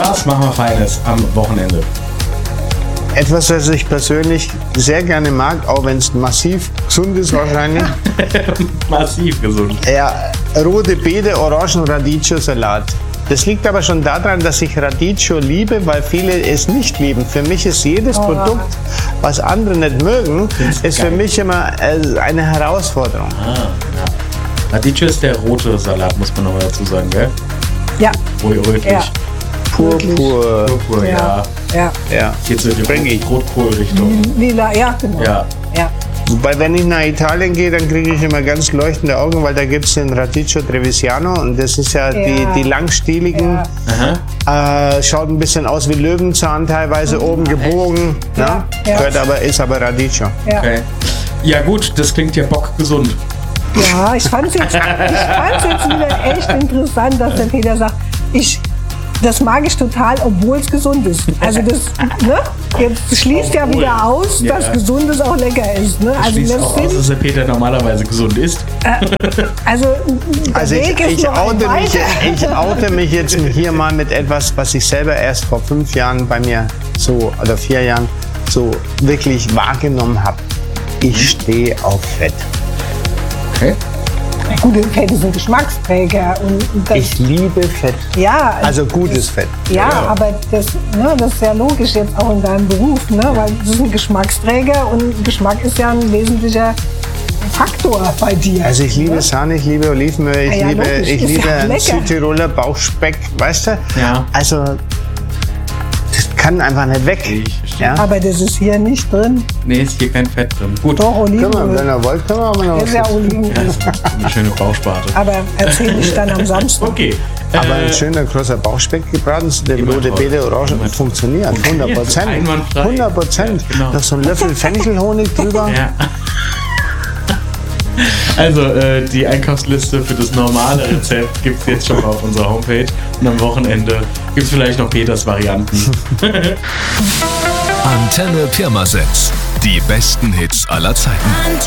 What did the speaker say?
Was machen wir Feines am Wochenende? Etwas, was ich persönlich sehr gerne mag, auch wenn es massiv gesund ist wahrscheinlich. Massiv gesund. Ja, rote Beete, Orangen, Radicchio-Salat. Das liegt aber schon daran, dass ich Radicchio liebe, weil viele es nicht lieben. Für mich ist jedes Produkt, was andere nicht mögen, ist für mich immer eine Herausforderung. Ja. Radicchio ist der rote Salat, muss man noch mal dazu sagen, gell? Ja. Rötlich. Ja. Purpur. Purpur, ja. Geht so in die Rotkohl-Richtung. Lila, ja, genau. Ja. Wobei, wenn ich nach Italien gehe, dann kriege ich immer ganz leuchtende Augen, weil da gibt es den Radicchio Trevigiano und das ist ja die langstieligen, schaut ein bisschen aus wie Löwenzahn, teilweise oben gebogen, ne? Ist aber Radicchio. Okay. Ja gut, das klingt ja bockgesund. Ja, ich fand's jetzt wieder echt interessant, dass der Peter sagt, das mag ich total, obwohl es gesund ist. Also das, ne? Jetzt schließt ja wieder aus, dass Gesundes auch lecker ist. Ne? Also schließt auch aus, dass der Peter normalerweise gesund ist. Ich oute mich jetzt hier mal mit etwas, was ich selber erst vor 5 Jahren bei mir oder 4 Jahren so wirklich wahrgenommen habe. Ich stehe auf Fett. Okay. Gute Fette sind Geschmacksträger. Ich liebe Fett. Ja. Also gutes Fett. Ja, aber das ist ja logisch jetzt auch in deinem Beruf, ne? Weil das ist ein Geschmacksträger und Geschmack ist ja ein wesentlicher Faktor bei dir. Also ich liebe Sahne, ich liebe Olivenöl, ich liebe Südtiroler Bauchspeck, weißt du? Ja. Also das kann einfach nicht weg. Ja? Aber das ist hier nicht drin. Nee, ist hier kein Fett drin. Gut. Doch, Olivenöl. Wenn ihr wollt, können wir aber noch was. Das ist ja Olivenöl. Eine schöne Bauchsparte. Aber erzähl ich dann am Samstag. Okay. Aber ein schöner großer Bauchspeck gebraten, der rote Beete, Orange, funktioniert. 100%. 100%. Genau. Noch so ein Löffel Fenchelhonig drüber. Ja. Also, die Einkaufsliste für das normale Rezept gibt es jetzt schon mal auf unserer Homepage. Und am Wochenende gibt es vielleicht noch Peters Varianten. Antenne Pirmasens. Die besten Hits aller Zeiten.